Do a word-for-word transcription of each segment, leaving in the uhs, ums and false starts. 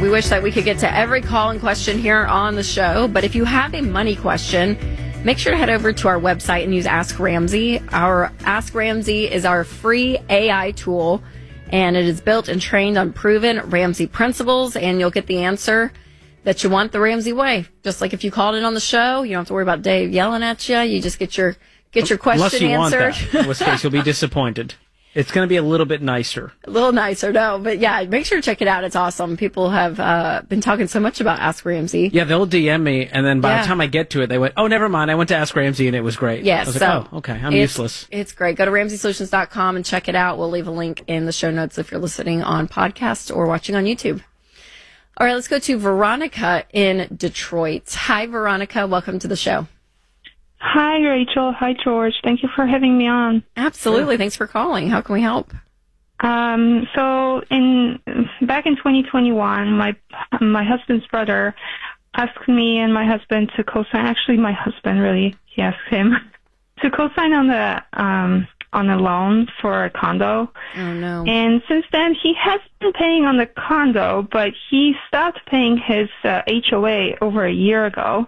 We wish that we could get to every call and question here on the show, but if you have a money question, make sure to head over to our website and use Ask Ramsey. Our Ask Ramsey is our free A I tool, and it is built and trained on proven Ramsey principles, and you'll get the answer that you want the Ramsey way. Just like if you called in on the show, you don't have to worry about Dave yelling at you. You just get your get your question Unless you answered. Want that, in which case you'll be disappointed. It's going to be a little bit nicer. A little nicer, no. But yeah, make sure to check it out. It's awesome. People have uh, been talking so much about Ask Ramsey. Yeah, they'll D M me, and then by Yeah. the time I get to it, they went, oh, never mind. I went to Ask Ramsey, and it was great. Yes. I was so like, oh, okay. I'm it's, useless. It's great. Go to ramsey solutions dot com and check it out. We'll leave a link in the show notes if you're listening on podcast or watching on YouTube. All right, let's go to Veronica in Detroit. Hi, Veronica. Welcome to the show. Hi, Rachel. Hi, George. Thank you for having me on. Absolutely. Thanks for calling. How can we help? Um, so in back in twenty twenty-one, my my husband's brother asked me and my husband to co-sign. Actually, my husband really he asked him to co-sign on the um on a loan for a condo. Oh no! And since then, he has been paying on the condo, but he stopped paying his uh, H O A over a year ago.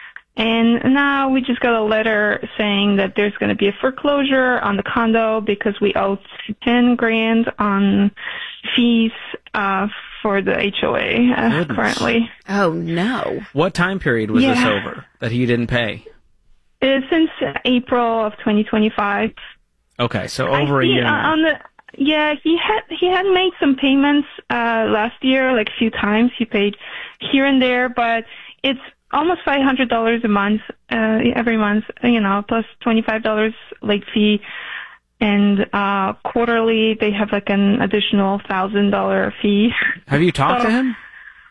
And now we just got a letter saying that there's going to be a foreclosure on the condo because we owe ten grand on fees uh, for the H O A uh, currently. Oh no! What time period was Yeah. this over that he didn't pay? It's since April of twenty twenty-five. Okay, so over I a see, year uh, now. on the yeah, he had he had made some payments uh, last year, like a few times. He paid here and there, but it's almost five hundred dollars a month uh, every month. You know, plus twenty-five dollars late fee, and uh, quarterly they have like an additional thousand dollar fee. Have you talked So- to him?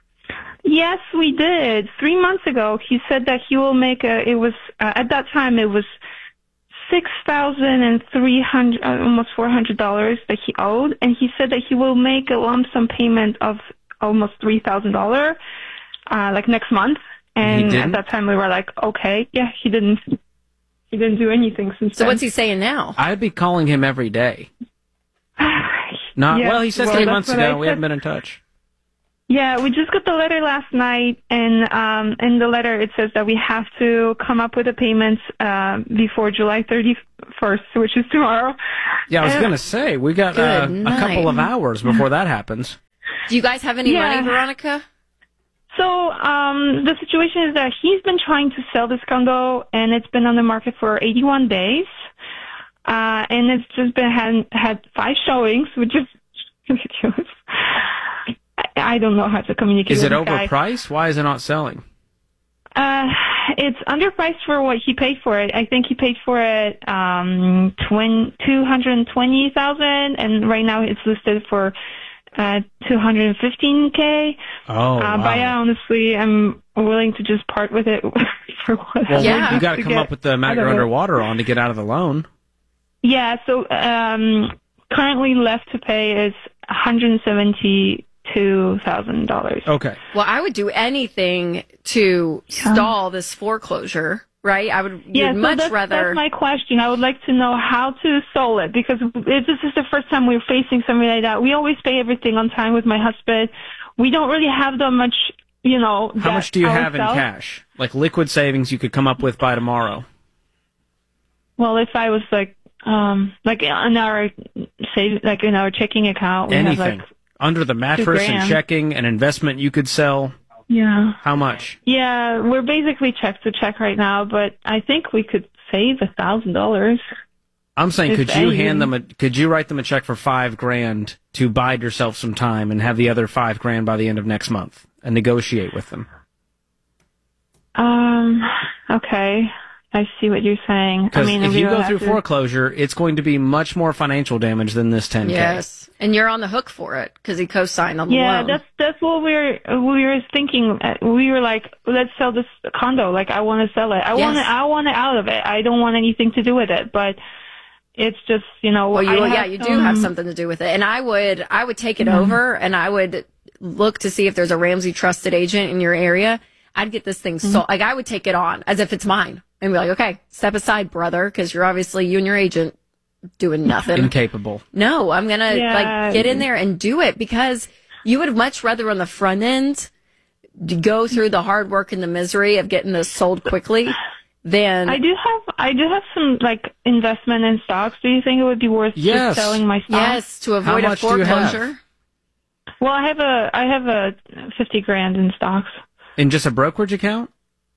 Yes, we did. Three months ago, he said that he will make a. It was uh, at that time it was six thousand and three hundred, uh, almost four hundred dollars that he owed, and he said that he will make a lump sum payment of almost three thousand dollars, uh, like next month. And he And didn't? at that time, we were like, okay, yeah, he didn't. He didn't do anything since So then. what's he saying now? I'd be calling him every day. Not Yeah, well. He said well, three that's months what ago I we said. haven't been in touch. Yeah, we just got the letter last night, and um, in the letter it says that we have to come up with the payments uh, before July thirty-first, which is tomorrow. Yeah, I was Uh, gonna say we got Good uh, a night. couple of hours before that happens. Do you guys have any Yeah. money, Veronica? So um, the situation is that he's been trying to sell this condo, and it's been on the market for eighty-one days, uh, and it's just been had, had five showings, which is ridiculous. I, I don't know how to communicate. Is with it this guy. overpriced? Why is it not selling? Uh, it's underpriced for what he paid for it. I think he paid for it um, two hundred twenty thousand, and right now it's listed for uh, two hundred fifteen k. Oh, Uh, wow. but yeah, honestly, I'm willing to just part with it for what. Well, Yeah. you got to to come get up with the amount out of you're it. underwater on to get out of the loan. Yeah, so um, currently left to pay is one hundred seventy-two thousand dollars. Okay. Well, I would do anything to stall this foreclosure, right? I would Yeah, you'd so much that's, rather. that's my question. I would like to know how to solve it, because if this is the first time we're facing something like that. We always pay everything on time with my husband. We don't really have that much, you know. How debt much do you have in ourselves. cash? Like liquid savings you could come up with by tomorrow? Well, if I was like, um, like in our save, like in our checking account, we Anything. have like, Under the mattress and grand. checking, an investment you could sell. yeah, How much? yeah, we're basically check to check right now, but I think we could save a thousand dollars. I'm saying, If could you any- hand them a, could you write them a check for five grand to bide yourself some time and have the other five grand by the end of next month and negotiate with them? Um, okay. I see what you're saying. I Because mean, if we you will go have through to- foreclosure, it's going to be much more financial damage than this ten K. Yes, and you're on the hook for it because he co-signed on the Yeah, loan. that's that's what we were we were thinking. Uh, We were like, let's sell this condo. Like, I want to sell it. I Yes. want it. I want it out of it. I don't want anything to do with it. But it's just, you know. Well, you, I yeah, have you do some- have something to do with it, and I would, I would take it Mm-hmm. over, and I would look to see if there's a Ramsey trusted agent in your area. I'd get this thing Mm-hmm. sold. Like I would take it on as if it's mine, and be like, okay, step aside, brother, because you're obviously you and your agent doing nothing. Incapable. No, I'm gonna Yeah. like get in there and do it because You would much rather on the front end go through the hard work and the misery of getting this sold quickly than... I do have I do have some like investment in stocks. Do you think it would be worth Yes. just selling my stocks? Yes, to avoid How a much do you have? foreclosure. Well, I have a I have a fifty grand in stocks. In just a brokerage account?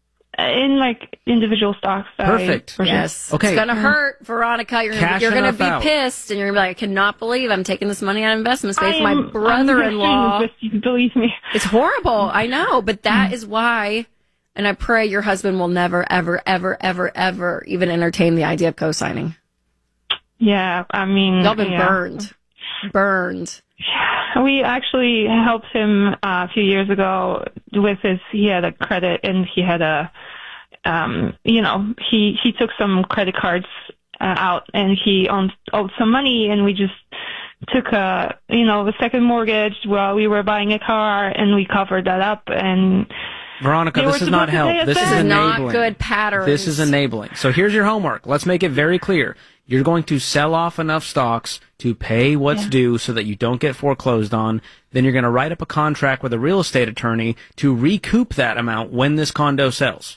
In like individual stocks. that I Perfect. purchased. Yes. Okay. It's going to hurt, Veronica. You're, Cash you're going to enough be out. pissed, and you're going to be like, I cannot believe I'm taking this money out of investment space. I My am- brother-in-law. I'm with you, believe me. It's horrible. I know, but that is why, and I pray your husband will never, ever, ever, ever, ever even entertain the idea of co-signing. Yeah, I mean, Y'all been yeah. burned. Burned. We actually helped him uh, a few years ago with his. He had a credit, and he had a, um, you know, he he took some credit cards uh, out, and he owed, owed some money, and we just took a, you know, a second mortgage while we were buying a car, and we covered that up, and. Veronica, They this were is not supposed to pay help. us This is back. This is not enabling. good patterns. This is enabling. So here's your homework. Let's make it very clear. You're going to sell off enough stocks to pay what's Yeah. due so that you don't get foreclosed on. Then you're going to write up a contract with a real estate attorney to recoup that amount when this condo sells.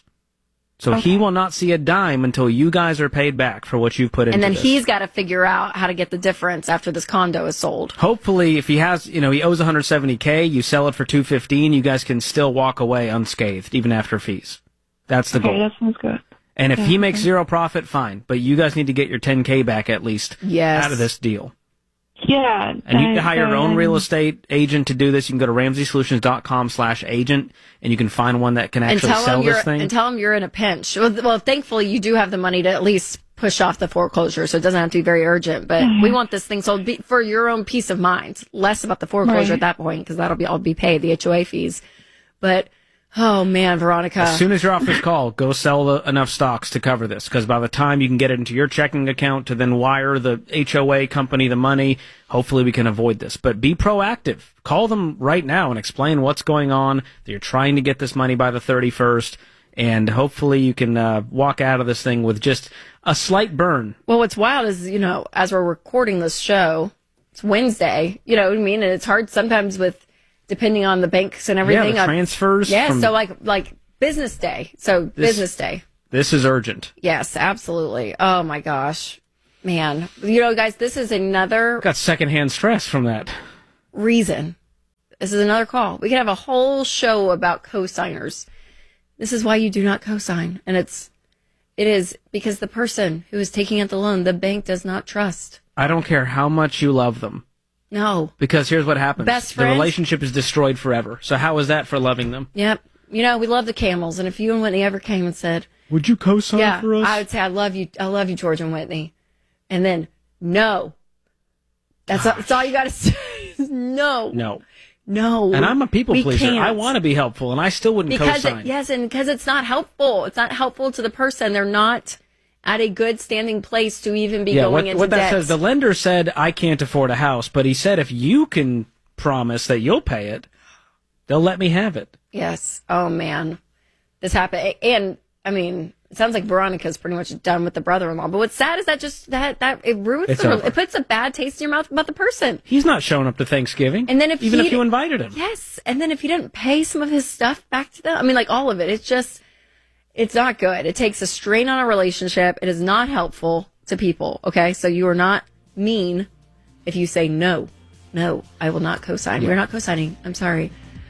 So he will not see a dime until you guys are paid back for what you've put into And then this. he's got to figure out how to get the difference after this condo is sold. Hopefully, if he has, you know, he owes one hundred seventy K, you sell it for two fifteen, you guys can still walk away unscathed, even after fees. That's the Okay, goal. that sounds good. And if he makes zero profit, fine. But you guys need to get your ten K back at least Yes. out of this deal. Yeah. And you I- can hire your own I- real estate agent to do this. You can go to ramsey solutions dot com slash agent, and you can find one that can And actually tell sell him you're this thing. and tell him you're in a pinch. Well, th- well, thankfully you do have the money to at least push off the foreclosure, so it doesn't have to be very urgent. But we want this thing sold be- for your own peace of mind. Less about the foreclosure Right. at that point, because that'll be all be paid, the H O A fees. But oh man, Veronica. As soon as you're off this call, go sell the, enough stocks to cover this, because by the time you can get it into your checking account to then wire the H O A company the money, hopefully we can avoid this. But be proactive. Call them right now and explain what's going on, that you're trying to get this money by the thirty-first, and hopefully you can uh, walk out of this thing with just a slight burn. Well, what's wild is, you know, as we're recording this show, it's Wednesday, you know what I mean? And it's hard sometimes with, depending on the banks and everything. Yeah, the on- transfers. Yeah, from- so like, like business day. So business day. This is urgent. Yes, absolutely. Oh my gosh. Man. You know, guys, this is another Got secondhand stress from that. reason. This is another call. We could have a whole show about co-signers. This is why you do not co-sign. And it's, it is because the person who is taking out the loan, the bank does not trust. I don't care how much you love them. No. Because here's what happens. Best the friends? relationship is destroyed forever. So how is that for loving them? Yep. You know, we love the Camels. And if you and Whitney ever came and said, Would you co-sign yeah, for us? I would say, I love you. I love you, George and Whitney. And then, no. That's all, that's all you got to say. is no. No. No. And I'm a people We pleaser. can't. I want to be helpful, and I still wouldn't because co-sign. it, yes, and because it's not helpful. It's not helpful to the person. They're not at a good standing place to even be yeah, going what, into what that debt. says, the lender said, I can't afford a house, but he said if you can promise that you'll pay it, they'll let me have it. Yes. Oh man, this happened. And I mean, it sounds like Veronica's pretty much done with the brother-in-law. But what's sad is that just that that it ruins It's the, over. it puts a bad taste in your mouth about the person. He's not showing up to Thanksgiving. And then if even he if you d- invited him. Yes, and then if you didn't pay some of his stuff back to them, I mean, like all of it, it's just, it's not good. It takes a strain on a relationship. It is not helpful to people. Okay, so you are not mean if you say no, no, I will not co-sign. We're not co-signing. I'm sorry.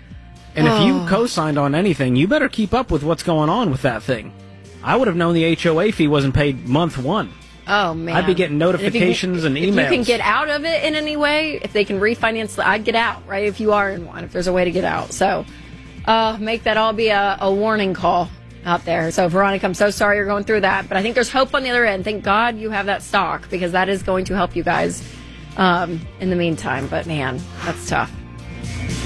And if Oh. you co-signed on anything, you better keep up with what's going on with that thing. I would have known the H O A fee wasn't paid month one. Oh man, I'd be getting And if you can- notifications and If you emails. can get out of it in any way, if they can refinance, I'd get out. Right, if you are in one, if there's a way to get out. So, uh, make that all be a, a warning call out there. So, Veronica, I'm so sorry you're going through that, but I think there's hope on the other end. Thank God you have that stock because that is going to help you guys um, in the meantime. But man, that's tough.